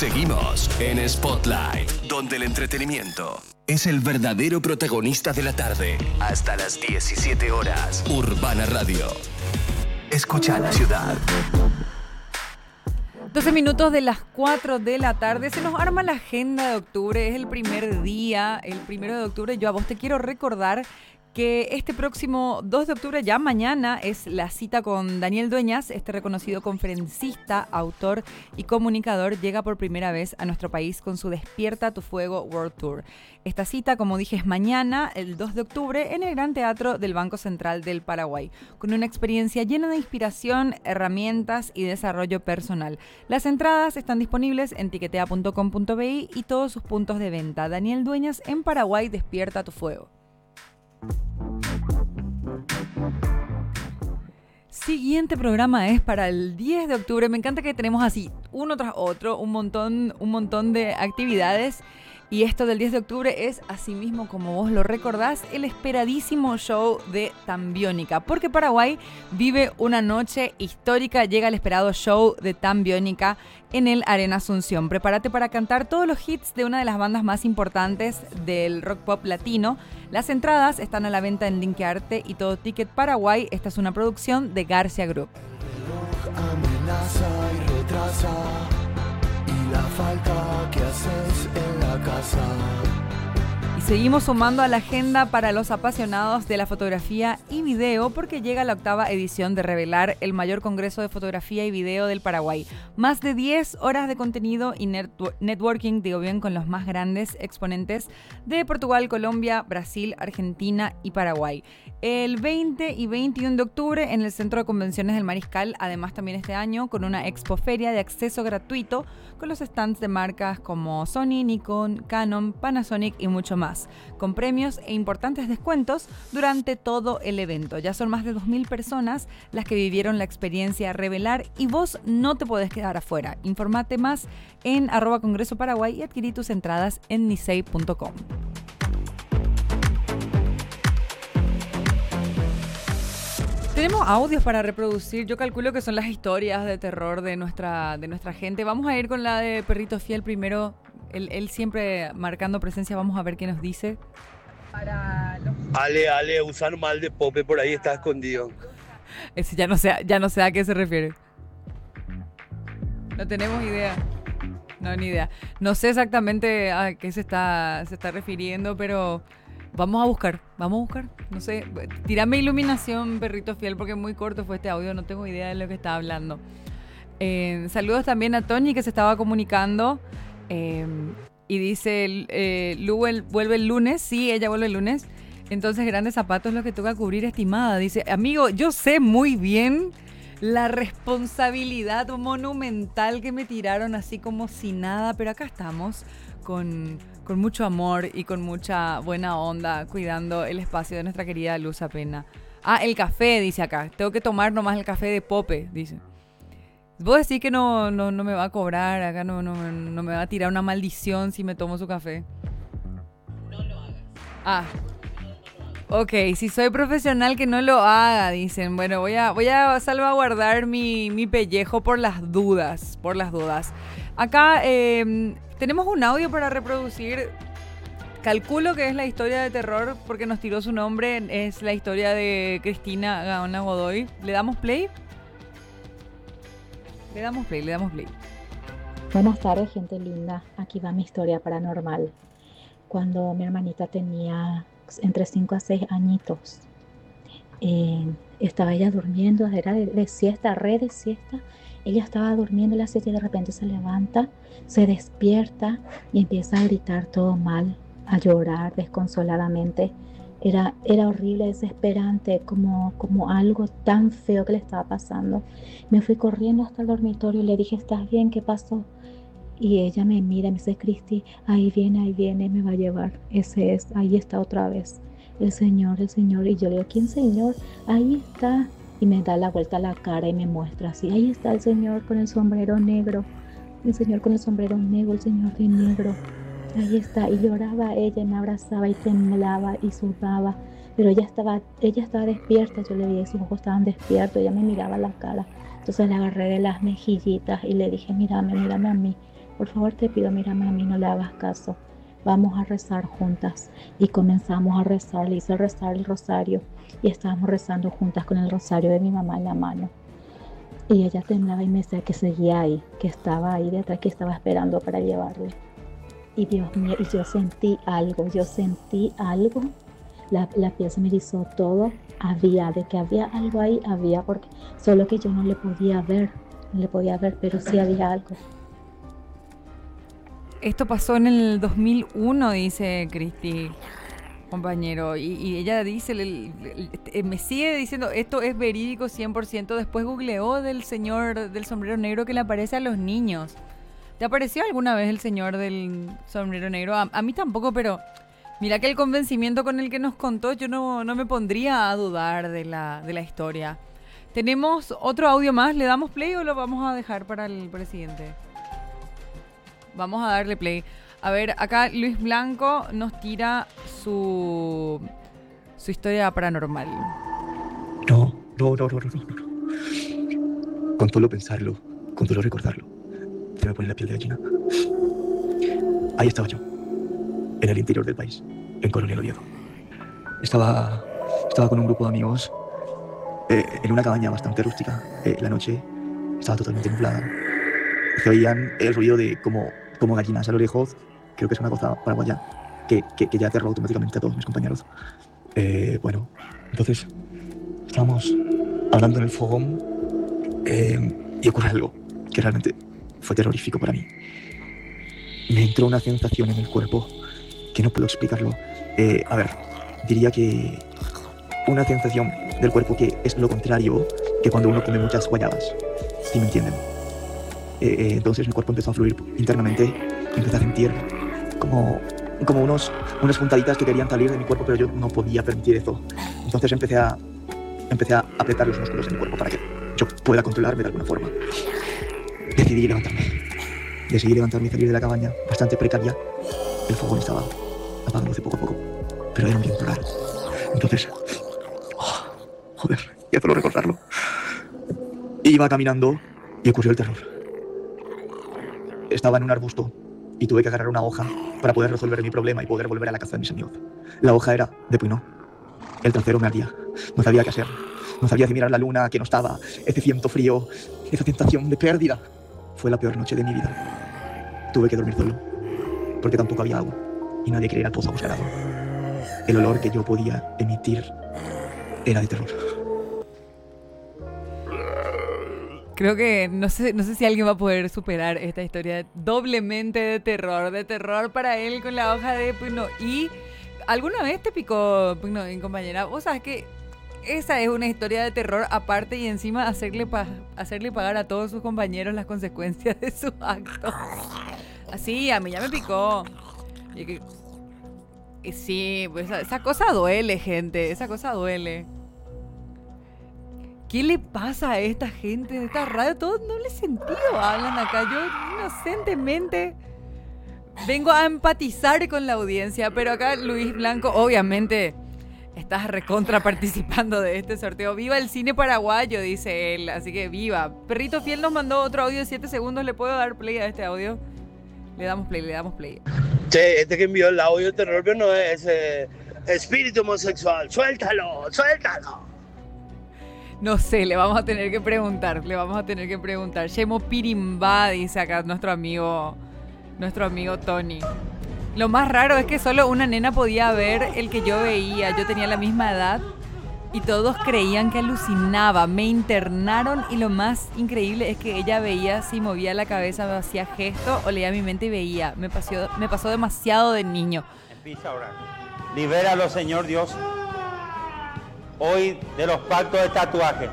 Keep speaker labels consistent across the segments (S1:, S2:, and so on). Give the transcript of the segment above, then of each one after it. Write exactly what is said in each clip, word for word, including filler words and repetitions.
S1: Seguimos en Spotlight, donde el entretenimiento es el verdadero protagonista de la tarde. Hasta las diecisiete horas. Urbana Radio. Escucha la ciudad.
S2: doce minutos de las cuatro de la tarde. Se nos arma la agenda de octubre. Es el primer día, el primero de octubre. Yo a vos te quiero recordar que este próximo dos de octubre, ya mañana, es la cita con Daniel Dueñas. Este reconocido conferencista, autor y comunicador llega por primera vez a nuestro país con su Despierta tu Fuego World Tour. Esta cita, como dije, es mañana, el dos de octubre, en el Gran Teatro del Banco Central del Paraguay, con una experiencia llena de inspiración, herramientas y desarrollo personal. Las entradas están disponibles en tiquetea punto com punto bi y todos sus puntos de venta. Daniel Dueñas en Paraguay, Despierta tu Fuego. Siguiente programa es para el diez de octubre. Me encanta que tenemos así, uno tras otro, un montón, un montón de actividades. Y esto del diez de octubre es, así mismo como vos lo recordás, el esperadísimo show de Tambiónica. Porque Paraguay vive una noche histórica. Llega el esperado show de Tambiónica en el Arena Asunción. Prepárate para cantar todos los hits de una de las bandas más importantes del rock pop latino. Las entradas están a la venta en Linkearte y Todo Ticket Paraguay. Esta es una producción de Garcia Group. Amenaza y retrasa, y la falta que haces en la casa. Y seguimos sumando a la agenda para los apasionados de la fotografía y video, porque llega la octava edición de Revelar, el mayor congreso de fotografía y video del Paraguay. Más de diez horas de contenido y network- networking, digo bien, con los más grandes exponentes de Portugal, Colombia, Brasil, Argentina y Paraguay. El veinte y veintiuno de octubre en el Centro de Convenciones del Mariscal, además también este año con una expoferia de acceso gratuito con los stands de marcas como Sony, Nikon, Canon, Panasonic y mucho más, con premios e importantes descuentos durante todo el evento. Ya son más de dos mil personas las que vivieron la experiencia Revelar y vos no te podés quedar afuera. Informate más en arroba Congreso Paraguay y adquirí tus entradas en nisei punto com. Tenemos audios para reproducir. Yo calculo que son las historias de terror de nuestra, de nuestra gente. Vamos a ir con la de Perrito Fiel primero. Él, él siempre marcando presencia. Vamos a ver qué nos dice.
S3: Para los... Ale, Ale, usar mal de Pope, por ahí está escondido.
S2: Ese ya no sé, ya no sé a qué se refiere. No tenemos idea. No, ni idea. No sé exactamente a qué se está, se está refiriendo, pero... Vamos a buscar, vamos a buscar, no sé, tírame iluminación, Perrito Fiel, porque muy corto fue este audio, no tengo idea de lo que está hablando. Eh, saludos también a Tony, que se estaba comunicando, eh, y dice, eh, Lu vuelve el lunes, sí, ella vuelve el lunes, entonces grandes zapatos es lo que toca cubrir, estimada. Dice, amigo, yo sé muy bien la responsabilidad monumental que me tiraron así como si nada, pero acá estamos con... con mucho amor y con mucha buena onda, cuidando el espacio de nuestra querida Luz Apena. Ah, el café, dice acá. Tengo que tomar nomás el café de Pope, dice. Vos decís que no, no, no me va a cobrar, acá no, no, no me va a tirar una maldición si me tomo su café.
S4: No lo hagas.
S2: Ah, ok, si soy profesional que no lo haga, dicen. Bueno, voy a, voy a salvaguardar mi, mi pellejo por las dudas, por las dudas. Acá eh, tenemos un audio para reproducir. Calculo que es la historia de terror porque nos tiró su nombre. Es la historia de Cristina Gaona Godoy. ¿Le damos play? Le damos play, le damos play.
S5: Buenas tardes, gente linda. Aquí va mi historia paranormal. Cuando mi hermanita tenía entre cinco a seis añitos, eh, estaba ella durmiendo, era de, de siesta, re de siesta. Ella estaba durmiendo a las siete y de repente se levanta, se despierta y empieza a gritar todo mal, a llorar desconsoladamente. Era, era horrible, desesperante, como, como algo tan feo que le estaba pasando. Me fui corriendo hasta el dormitorio y le dije, ¿estás bien? ¿Qué pasó? Y ella me mira y me dice, Cristi, ahí viene, ahí viene, me va a llevar. Ese es, ahí está otra vez. El Señor, el Señor. Y yo le digo, ¿quién Señor? Ahí está. Y me da la vuelta a la cara y me muestra así. Ahí está el Señor con el sombrero negro. El Señor con el sombrero negro, el Señor de negro. Ahí está. Y lloraba ella y me abrazaba y temblaba y sudaba. Pero ella estaba, ella estaba despierta. Yo le vi, sus ojos estaban despiertos. Ella me miraba la cara. Entonces le agarré de las mejillitas y le dije, mírame, mírame a mí. por favor te pido, mira mami, no le hagas caso. Vamos a rezar juntas. Y comenzamos a rezar, le hice rezar el rosario y estábamos rezando juntas con el rosario de mi mamá en la mano. Y ella temblaba y me decía que seguía ahí, que estaba ahí detrás, que estaba esperando para llevarle. Y Dios mío, y yo sentí algo, yo sentí algo, la, la piel se me erizó todo, había, de que había algo ahí, había, porque solo que yo no le podía ver, no le podía ver, pero sí había algo.
S2: Esto pasó en el dos mil uno, dice Cristi, compañero, y, y ella dice, le, le, le, me sigue diciendo, esto es verídico cien por ciento, después googleó del señor del sombrero negro que le aparece a los niños. ¿Te apareció alguna vez el señor del sombrero negro? A, a mí tampoco, pero mira que el convencimiento con el que nos contó, yo no, no me pondría a dudar de la, de la historia. Tenemos otro audio más, ¿le damos play o lo vamos a dejar para el presidente? Vamos a darle play. A ver, acá Luis Blanco nos tira su, su historia paranormal.
S6: No, no, no, no, no, no, no. Con solo pensarlo, con solo recordarlo, se me pone la piel de gallina. Ahí estaba yo, en el interior del país, en Coronel Oviedo. Estaba, estaba con un grupo de amigos eh, en una cabaña bastante rústica. Eh, la noche estaba totalmente nublada. Se oían el ruido de como, como gallinas a lo lejos. Creo que es una cosa paraguaya que, que, que ya aterró automáticamente a todos mis compañeros. Eh, bueno, entonces estábamos hablando en el fogón eh, y ocurre algo que realmente fue terrorífico para mí. Me entró una sensación en el cuerpo que no puedo explicarlo. Eh, a ver, diría que una sensación del cuerpo que es lo contrario que cuando uno come muchas guayabas, ¿sí me entienden? Eh, eh, entonces mi cuerpo empezó a fluir internamente, empecé a sentir como, como unos, unas puntaditas que querían salir de mi cuerpo, pero yo no podía permitir eso. Entonces empecé a, empecé a apretar los músculos de mi cuerpo para que yo pueda controlarme de alguna forma. Decidí levantarme. Decidí levantarme y salir de la cabaña, bastante precaria. El fogón estaba apagándose poco a poco, pero era un viento raro. Entonces, oh, joder, ya solo recordarlo. Iba caminando y ocurrió el terror. Estaba en un arbusto y tuve que agarrar una hoja para poder resolver mi problema y poder volver a la casa de mis amigos. La hoja era de pino. El trasero me ardía. No sabía qué hacer. No sabía si mirar la luna, que no estaba, ese viento frío, esa sensación de pérdida. Fue la peor noche de mi vida. Tuve que dormir solo, porque tampoco había agua y nadie quería ir al pozo a buscar agua. El olor que yo podía emitir era de terror.
S2: Creo que no sé, no sé si alguien va a poder superar esta historia doblemente de terror, de terror para él con la hoja de pino. Y ¿alguna vez te picó, pino, compañera? Vos sabés que esa es una historia de terror aparte y encima hacerle, pa- hacerle pagar a todos sus compañeros las consecuencias de sus actos. Así, a mí ya me picó. Y que, y sí, pues esa, esa cosa duele, gente, esa cosa duele. ¿Qué le pasa a esta gente de esta radio? Todo doble sentido hablan acá. Yo inocentemente vengo a empatizar con la audiencia, pero acá Luis Blanco, obviamente, estás recontra participando de este sorteo. ¡Viva el cine paraguayo!, dice él. Así que viva. Perrito Fiel nos mandó otro audio de siete segundos. ¿Le puedo dar play a este audio? Le damos play, le damos play.
S3: Che, este que envió el audio de terror, pero no es ese espíritu homosexual. ¡Suéltalo! ¡Suéltalo!
S2: No sé, le vamos a tener que preguntar, le vamos a tener que preguntar. Shemo Pirimba, dice acá nuestro amigo, nuestro amigo Tony. Lo más raro es que solo una nena podía ver el que yo veía. Yo tenía la misma edad y todos creían que alucinaba. Me internaron y lo más increíble es que ella veía si movía la cabeza, me hacía gesto o leía mi mente y veía. Me pasó, me pasó demasiado de niño.
S7: Empieza a orar. Libéralo, Señor Dios, hoy de los pactos de tatuaje.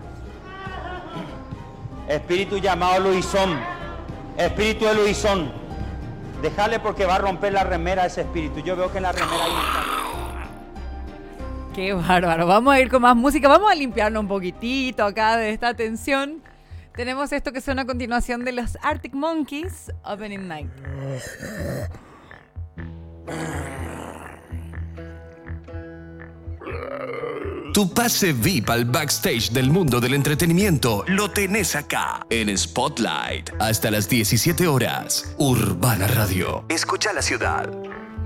S7: Espíritu llamado Luisón, espíritu de Luisón, déjale porque va a romper la remera ese espíritu. Yo veo que en la remera hay un...
S2: Qué bárbaro. Vamos a ir con más música. Vamos a limpiarnos un poquitito acá de esta tensión. Tenemos esto que suena a continuación de los Arctic Monkeys, Opening Night.
S1: Tu Tu pase V I P al backstage del mundo del entretenimiento lo tenés acá, en Spotlight. Hasta las diecisiete horas. Urbana Radio. Escucha la ciudad.